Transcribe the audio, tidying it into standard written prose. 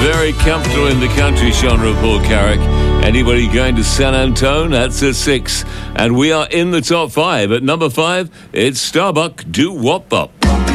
Very comfortable in the country, genre, Paul Carrick. Anybody going to San Antone? That's a 6. And we are in the top 5. At number 5, it's Starbuck Do Wop Bop.